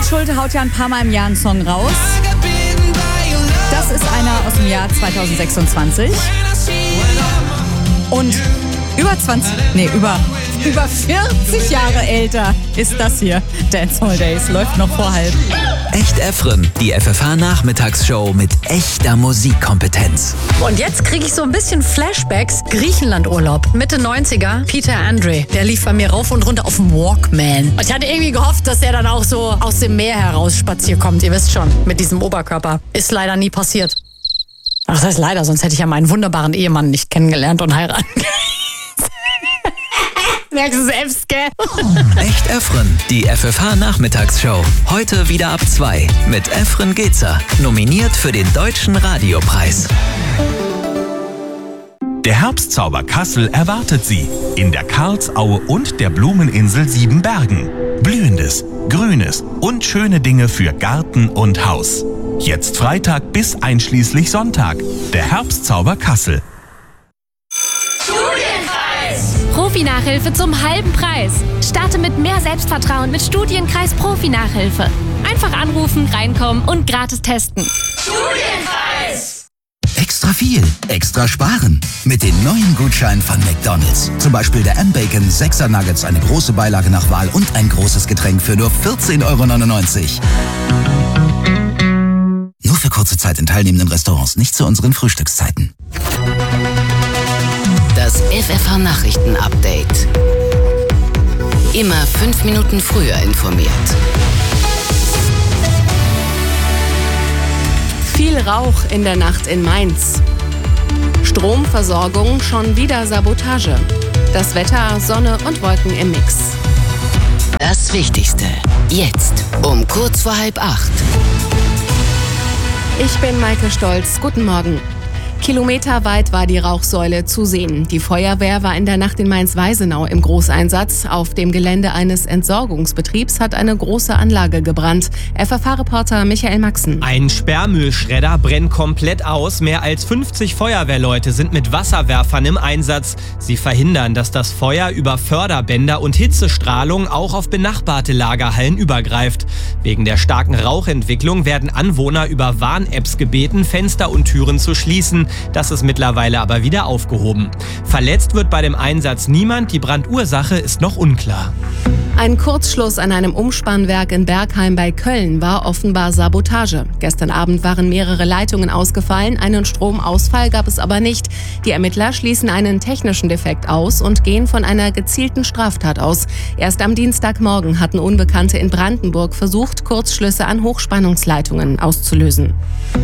Nils Schulte haut ja ein paar Mal im Jahr einen Song raus. Das ist einer aus dem Jahr 2026. Und über 40 Jahre älter ist das hier. Dancehall Days läuft noch vor halb. Echt Efren, die FFH-Nachmittagsshow mit echter Musikkompetenz. Und jetzt kriege ich so ein bisschen Flashbacks. Griechenlandurlaub, Mitte 90er. Peter Andre, der lief bei mir rauf und runter auf dem Walkman. Und ich hatte irgendwie gehofft, dass er dann auch so aus dem Meer heraus spaziert kommt. Ihr wisst schon, mit diesem Oberkörper. Ist leider nie passiert. Ach, das heißt leider, sonst hätte ich ja meinen wunderbaren Ehemann nicht kennengelernt und heiraten können. Merkst du selbst, gell? Echt Efren, die FFH-Nachmittagsshow. Heute wieder ab 2 mit Efren Gezer. Nominiert für den Deutschen Radiopreis. Der Herbstzauber Kassel erwartet Sie in der Karlsaue und der Blumeninsel Siebenbergen. Blühendes, Grünes und schöne Dinge für Garten und Haus. Jetzt Freitag bis einschließlich Sonntag. Der Herbstzauber Kassel. Profi-Nachhilfe zum halben Preis. Starte mit mehr Selbstvertrauen mit Studienkreis Profi-Nachhilfe. Einfach anrufen, reinkommen und gratis testen. Studienkreis! Extra viel, extra sparen. Mit den neuen Gutscheinen von McDonald's. Zum Beispiel der M-Bacon 6er Nuggets, eine große Beilage nach Wahl und ein großes Getränk für nur 14,99 €. Nur für kurze Zeit in teilnehmenden Restaurants, nicht zu unseren Frühstückszeiten. Das FFH-Nachrichten-Update. Immer 5 Minuten früher informiert. Viel Rauch in der Nacht in Mainz. Stromversorgung schon wieder Sabotage. Das Wetter, Sonne und Wolken im Mix. Das Wichtigste. Jetzt um kurz vor 7:30. Ich bin Maike Stolz. Guten Morgen. Kilometerweit war die Rauchsäule zu sehen. Die Feuerwehr war in der Nacht in Mainz-Weisenau im Großeinsatz. Auf dem Gelände eines Entsorgungsbetriebs hat eine große Anlage gebrannt. FFH-Reporter Michael Maxen. Ein Sperrmüllschredder brennt komplett aus. Mehr als 50 Feuerwehrleute sind mit Wasserwerfern im Einsatz. Sie verhindern, dass das Feuer über Förderbänder und Hitzestrahlung auch auf benachbarte Lagerhallen übergreift. Wegen der starken Rauchentwicklung werden Anwohner über Warn-Apps gebeten, Fenster und Türen zu schließen. Das ist mittlerweile aber wieder aufgehoben. Verletzt wird bei dem Einsatz niemand. Die Brandursache ist noch unklar. Ein Kurzschluss an einem Umspannwerk in Bergheim bei Köln war offenbar Sabotage. Gestern Abend waren mehrere Leitungen ausgefallen, einen Stromausfall gab es aber nicht. Die Ermittler schließen einen technischen Defekt aus und gehen von einer gezielten Straftat aus. Erst am Dienstagmorgen hatten Unbekannte in Brandenburg versucht, Kurzschlüsse an Hochspannungsleitungen auszulösen.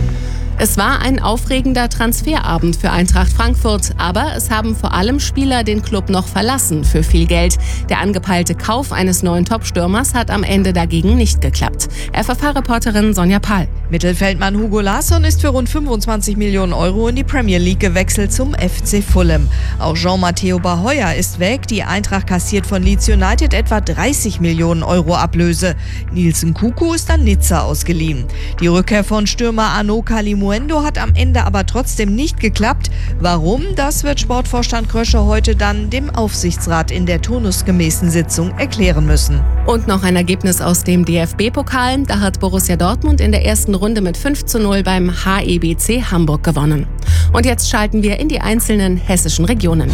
Es war ein aufregender Transferabend für Eintracht Frankfurt, aber es haben vor allem Spieler den Club noch verlassen für viel Geld. Der angepeilte Kauf eines neuen Topstürmers hat am Ende dagegen nicht geklappt. FFH-Reporterin Sonja Pahl. Mittelfeldmann Hugo Larsson ist für rund 25 Millionen € in die Premier League gewechselt zum FC Fulham. Auch Jean-Matteo Bahia ist weg. Die Eintracht kassiert von Leeds United etwa 30 Millionen € Ablöse. Niels Nkuku ist an Nizza ausgeliehen. Die Rückkehr von Stürmer Arnaud Kalimuendo hat am Ende aber trotzdem nicht geklappt. Warum? Das wird Sportvorstand Krösche heute dann dem Aufsichtsrat in der turnusgemäßen Sitzung erklären müssen. Und noch ein Ergebnis aus dem DFB-Pokal. Da hat Borussia Dortmund in der ersten Runde mit 5:0 beim HEBC Hamburg gewonnen. Und jetzt schalten wir in die einzelnen hessischen Regionen.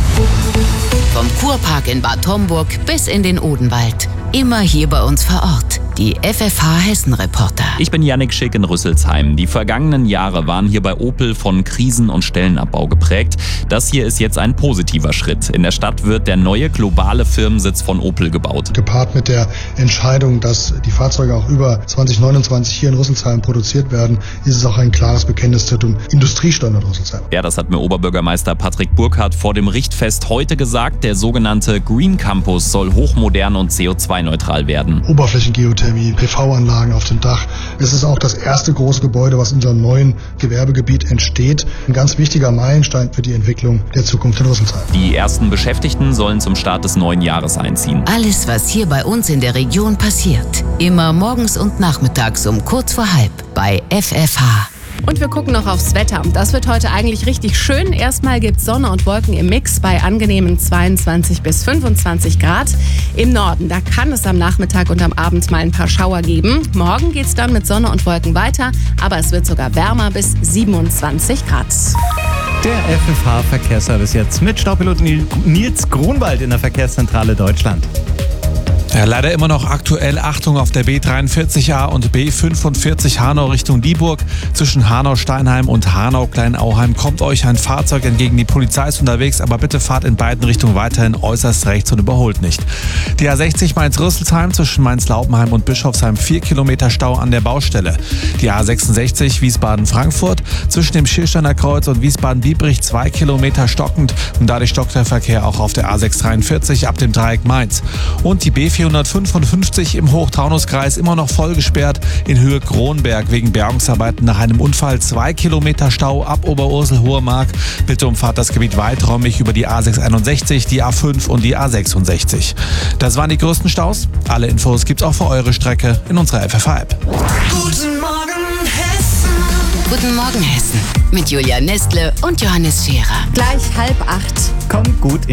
Vom Kurpark in Bad Homburg bis in den Odenwald. Immer hier bei uns vor Ort. Die FFH-Hessen-Reporter. Ich bin Yannick Schick in Rüsselsheim. Die vergangenen Jahre waren hier bei Opel von Krisen und Stellenabbau geprägt. Das hier ist jetzt ein positiver Schritt. In der Stadt wird der neue globale Firmensitz von Opel gebaut. Gepaart mit der Entscheidung, dass die Fahrzeuge auch über 2029 hier in Rüsselsheim produziert werden, ist es auch ein klares Bekenntnis zum Industriestandort Rüsselsheim. Ja, das hat mir Oberbürgermeister Patrick Burkhardt vor dem Richtfest heute gesagt. Der sogenannte Green Campus soll hochmodern und CO2-neutral werden. Oberflächengeothermie, PV-Anlagen auf dem Dach. Es ist auch das erste große Gebäude, was in unserem neuen Gewerbegebiet entsteht. Ein ganz wichtiger Meilenstein für die Entwicklung der Zukunft in Rüsselsheim. Die ersten Beschäftigten sollen zum Start des neuen Jahres einziehen. Alles, was hier bei uns in der Region passiert. Immer morgens und nachmittags um kurz vor 7:30 bei FFH. Und wir gucken noch aufs Wetter. Das wird heute eigentlich richtig schön. Erstmal gibt es Sonne und Wolken im Mix bei angenehmen 22 bis 25 Grad. Im Norden, da kann es am Nachmittag und am Abend mal ein paar Schauer geben. Morgen geht es dann mit Sonne und Wolken weiter, aber es wird sogar wärmer bis 27 Grad. Der FFH-Verkehrsservice jetzt mit Staupilot Nils Grunwald in der Verkehrszentrale Deutschland. Ja, leider immer noch aktuell. Achtung auf der B43A und B45 Hanau Richtung Dieburg. Zwischen Hanau-Steinheim und Hanau-Kleinauheim kommt euch ein Fahrzeug entgegen. Die Polizei ist unterwegs, aber bitte fahrt in beiden Richtungen weiterhin äußerst rechts und überholt nicht. Die A60 Mainz-Rüsselsheim zwischen Mainz-Laupenheim und Bischofsheim 4 Kilometer Stau an der Baustelle. Die A66 Wiesbaden-Frankfurt zwischen dem Schiersteiner Kreuz und Wiesbaden-Biebrich 2 Kilometer stockend. Und dadurch stockt der Verkehr auch auf der A643 ab dem Dreieck Mainz. Und die B455 im Hochtaunuskreis immer noch voll gesperrt in Höhe Kronberg wegen Bergungsarbeiten nach einem Unfall. 2 Kilometer Stau ab Oberursel-Hohe-Mark. Bitte umfahrt das Gebiet weiträumig über die A661, die A5 und die A66. Das waren die größten Staus. Alle Infos gibt's auch für eure Strecke in unserer FFH-App. Guten Morgen Hessen. Guten Morgen Hessen mit Julia Nestle und Johannes Scherer. Gleich 7:30. Kommt gut in